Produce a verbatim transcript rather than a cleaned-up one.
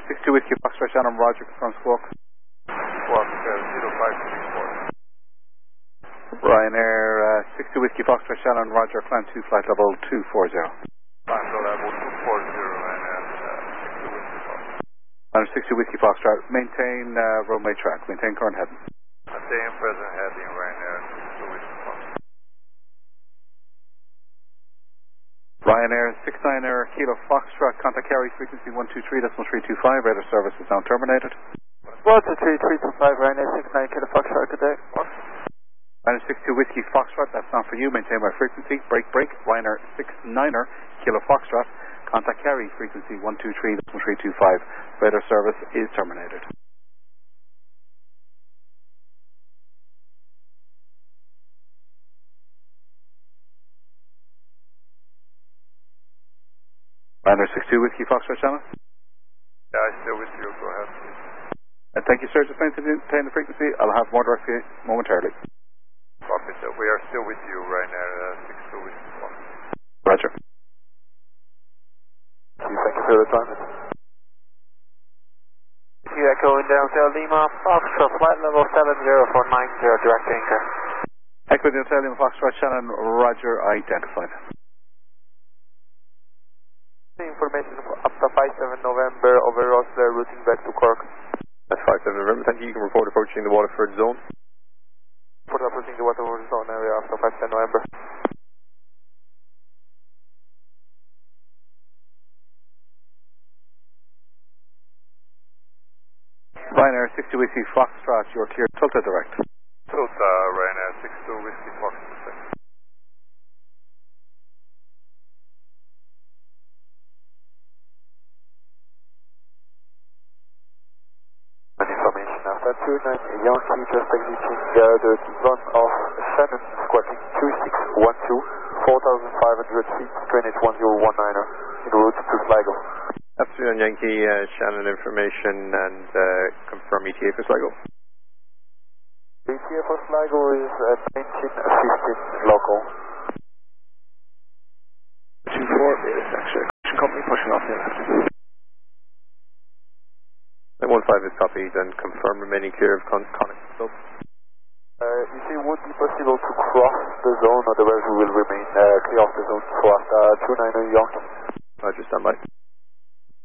sixty-two Whiskey Foxtrot Shannon, Roger, confirm squawk. Squawk uh, zero five three four. Ryanair uh, sixty Whiskey Foxtrot Shannon, Roger, climb two, flight level two four zero. Climb level two four zero, Ryanair uh, sixty Whiskey Foxtrot. Ryanair sixty Whiskey Foxtrot, maintain uh, runway track, maintain current heading. Maintain present heading, Ryanair sixty Whiskey Foxtrot. Ryanair six niner Kilo Foxtrot, contact carry frequency one two three point three two five, radar service is now terminated. one two three three two five, Ryanair six nine Kilo Foxtrot, good day. What? Ryanair sixty-two Whiskey Foxtrot, that's not for you, maintain my frequency, break, break, Ryanair six niner Kilo Foxtrot, contact carry frequency one two three point three two five, radar service is terminated. Ryanair sixty-two Whiskey Foxtrot Channel. Yeah, I'm still with you, go ahead please. Uh, thank you sir, just maintain the frequency, I'll have more direct for you momentarily. Copy, sir. We are still with you, Ryanair uh, sixty-two Whiskey Foxtrot. Roger. Thank you for the time. You Echo in Delta Lima, Foxtrot, flight level seven zero four nine zero, direct anchor. Echo Delta Lima Foxtrot Shannon, Roger, identified. Information up to five seven November over Rosslare, routing back to Cork. That's five seven November, thank you. You can report approaching the Waterford zone. Report approaching the Waterford zone area after five ten November. Ryanair sixty Whiskey Foxtrot, you're clear, Tulta direct. Tulta, Ryanair sixty-two Whiskey Foxtrot. Information after two nine Yankee, just exiting uh, the zone of Shannon, squatting two six one two, four thousand five hundred feet, train at one zero one niner, en route to Sligo. Afternoon Yankee, uh, Shannon information and uh, confirm E T A for Sligo. The E T A for Sligo is uh, nineteen fifteen local. two four is actually a company pushing off here. one five is copied and confirm remaining clear of con Connect sub. Uh, if it would be possible to cross the zone, otherwise we will remain uh, clear of the zone. So after two niner Yankee. Roger, stand by.